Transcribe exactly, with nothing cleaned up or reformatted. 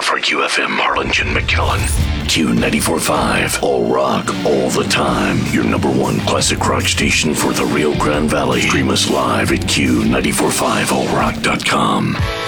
for Q F M Harlingen McKinley. Q ninety-four point five, all rock, all the time. Your number one classic rock station for the Rio Grande Valley. Stream us live at Q nine four five all rock dot com.